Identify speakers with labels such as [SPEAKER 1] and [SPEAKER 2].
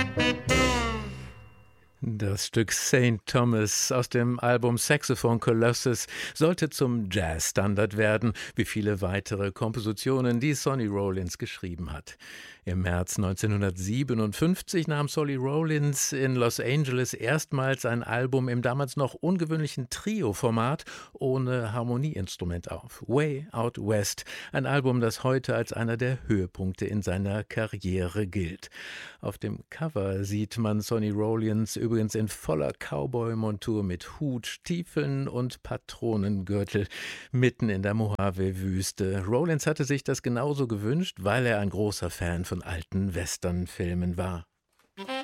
[SPEAKER 1] Das Stück St. Thomas aus dem Album Saxophone Colossus sollte zum Jazzstandard werden, wie viele weitere Kompositionen, die Sonny Rollins geschrieben hat. Im März 1957 nahm Sonny Rollins in Los Angeles erstmals ein Album im damals noch ungewöhnlichen Trio-Format ohne Harmonieinstrument auf. Way Out West, ein Album, das heute als einer der Höhepunkte in seiner Karriere gilt. Auf dem Cover sieht man Sonny Rollins übrigens in voller Cowboy-Montur mit Hut, Stiefeln und Patronengürtel mitten in der Mojave-Wüste. Rollins hatte sich das genauso gewünscht, weil er ein großer Fan von alten Western-Filmen war.